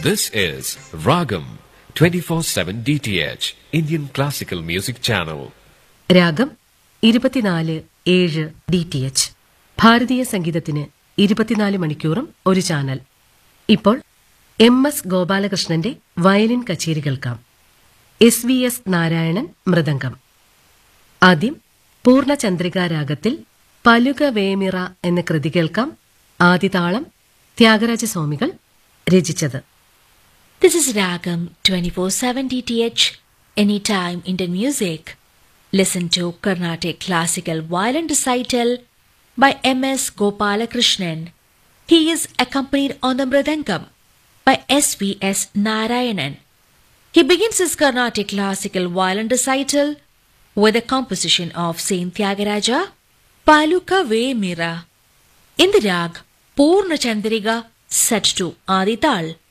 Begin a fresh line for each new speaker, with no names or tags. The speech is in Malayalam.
This is Ragam 24/7 DTH Indian Classical Music Channel.
രാഗം 24/7 DTH ഭാരതീയ സംഗീതത്തിന് 24 മണിക്കൂറും ഒരു ചാനൽ. ഇപ്പോൾ MS ഗോപാലകൃഷ്ണന്റെ വയലിൻ കച്ചേരി കേൾക്കാം. SVS നാരായണൻ മൃദംഗം. ആദ്യം പൂർണ്ണചന്ദ്രികാ രാഗത്തിൽ പലുക വേമിറ എന്ന കൃതി കേൾക്കാം. ആദിതാളം ത്യാഗരാജസ്വാമികൾ രചിച്ചത്.
This is Ragam 24/7 DTH, Anytime Indian Music. Listen to Carnatic Classical Violin Recital by MS Gopalakrishnan. He is accompanied on the Mridangam by SVS Narayanan. He begins his Carnatic Classical Violin Recital with a composition of Saint Tyagaraja, Paluka Ve Mira, in the rag Purna Chandrika set to Adital.